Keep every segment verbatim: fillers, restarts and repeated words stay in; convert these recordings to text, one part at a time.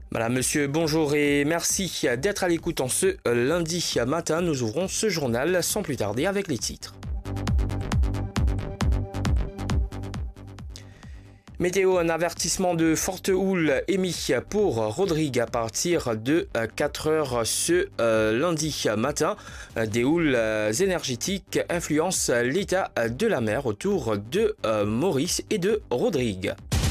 Madame, monsieur, bonjour et merci d'être à l'écoute en ce lundi matin. Nous ouvrons ce journal sans plus tarder avec les titres. Météo, un avertissement de forte houle émis pour Rodrigue à partir de quatre heures ce lundi matin. Des houles énergétiques influencent l'état de la mer autour de Maurice et de Rodrigue.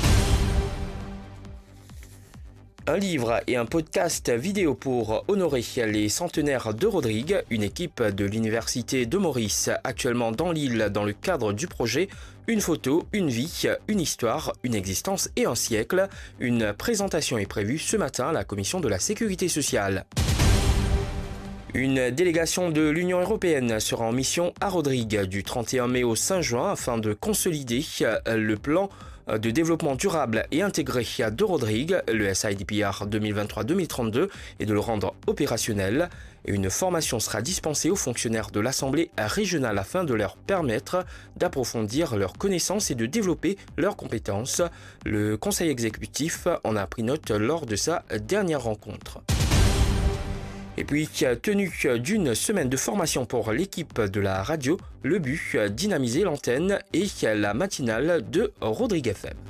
Un livre et un podcast vidéo pour honorer les centenaires de Rodrigue. Une équipe de l'Université de Maurice, actuellement dans l'île dans le cadre du projet Une photo, une vie, une histoire, une existence et un siècle. Une présentation est prévue ce matin à la Commission de la Sécurité sociale. Une délégation de l'Union européenne sera en mission à Rodrigue du trente et un mai au cinq juin afin de consolider le plan de développement durable et intégré de Rodrigue, le S I D P R deux mille vingt-trois deux mille trente-deux, et de le rendre opérationnel. Une formation sera dispensée aux fonctionnaires de l'Assemblée régionale afin de leur permettre d'approfondir leurs connaissances et de développer leurs compétences. Le Conseil exécutif en a pris note lors de sa dernière rencontre. Et puis, tenue d'une semaine de formation pour l'équipe de la radio, le but, dynamiser l'antenne et la matinale de Rodrigue F M.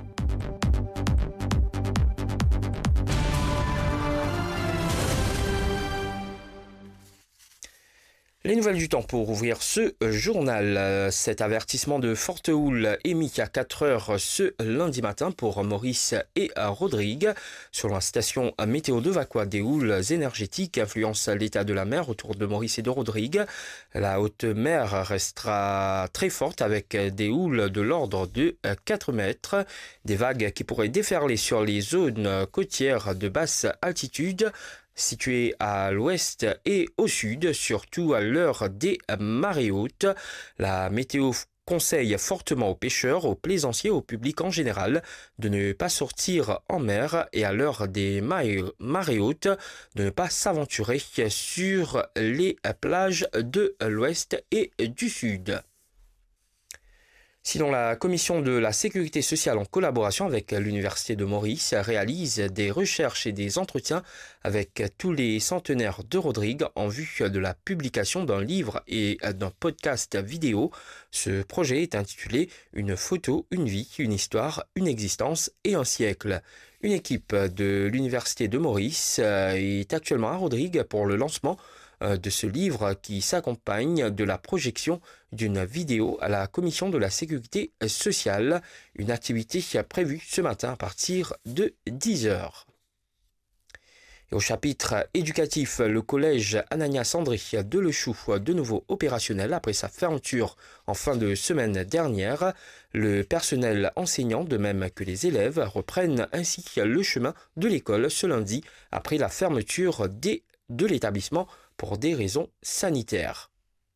Les nouvelles du temps pour ouvrir ce journal. Cet avertissement de forte houle émis à quatre heures ce lundi matin pour Maurice et Rodrigue. Selon la station météo de Vacquois, des houles énergétiques influencent l'état de la mer autour de Maurice et de Rodrigue. La haute mer restera très forte avec des houles de l'ordre de quatre mètres. Des vagues qui pourraient déferler sur les zones côtières de basse altitude situées à l'ouest et au sud, surtout à l'heure des marées hautes. La météo conseille fortement aux pêcheurs, aux plaisanciers, au public en général de ne pas sortir en mer et à l'heure des marées hautes de ne pas s'aventurer sur les plages de l'ouest et du sud. Sinon, la Commission de la Sécurité sociale, en collaboration avec l'Université de Maurice, réalise des recherches et des entretiens avec tous les centenaires de Rodrigue en vue de la publication d'un livre et d'un podcast vidéo. Ce projet est intitulé « Une photo, une vie, une histoire, une existence et un siècle ». Une équipe de l'Université de Maurice est actuellement à Rodrigue pour le lancement de ce livre qui s'accompagne de la projection d'une vidéo à la Commission de la Sécurité sociale, une activité prévue ce matin à partir de dix heures. Et au chapitre éducatif, le collège Anania Sandré de Le Chou, de nouveau opérationnel après sa fermeture en fin de semaine dernière. Le personnel enseignant, de même que les élèves, reprennent ainsi le chemin de l'école ce lundi après la fermeture des, de l'établissement pour des raisons sanitaires.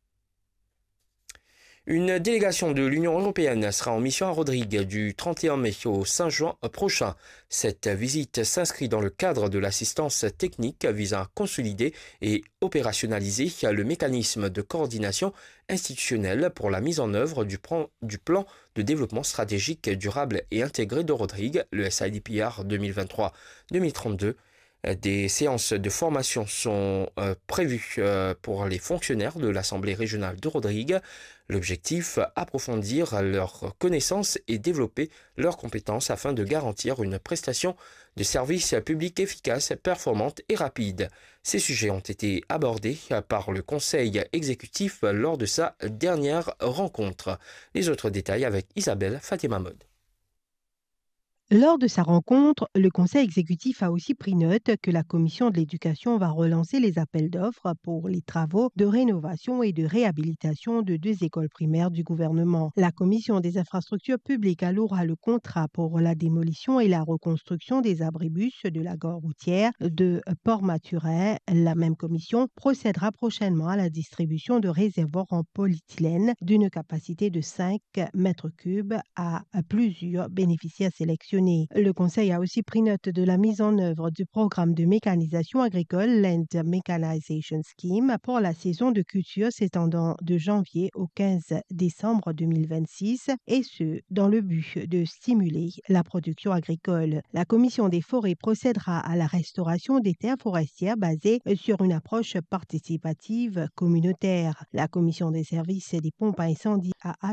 Une délégation de l'Union européenne sera en mission à Rodrigue du trente et un mai au cinq juin prochain. Cette visite s'inscrit dans le cadre de l'assistance technique visant à consolider et opérationnaliser le mécanisme de coordination institutionnelle pour la mise en œuvre du plan de développement stratégique durable et intégré de Rodrigue, le S I D P R deux mille vingt-trois deux mille trente-deux. Des séances de formation sont euh, prévues euh, pour les fonctionnaires de l'Assemblée régionale de Rodrigue. L'objectif, approfondir leurs connaissances et développer leurs compétences afin de garantir une prestation de service public efficace, performante et rapide. Ces sujets ont été abordés par le Conseil exécutif lors de sa dernière rencontre. Les autres détails avec Isabelle Fatima-Mode. Lors de sa rencontre, le Conseil exécutif a aussi pris note que la Commission de l'éducation va relancer les appels d'offres pour les travaux de rénovation et de réhabilitation de deux écoles primaires du gouvernement. La Commission des infrastructures publiques allouera le contrat pour la démolition et la reconstruction des abribus de la gare routière de Port-Maturin. La même commission procédera prochainement à la distribution de réservoirs en polyéthylène d'une capacité de cinq mètres cubes à plusieurs bénéficiaires sélectionnés. mentionné. Le Conseil a aussi pris note de la mise en œuvre du programme de mécanisation agricole Land Mechanization Scheme pour la saison de culture s'étendant de janvier au quinze décembre deux mille vingt-six, et ce, dans le but de stimuler la production agricole. La Commission des forêts procédera à la restauration des terres forestières basée sur une approche participative communautaire. La Commission des services des pompes à incendie a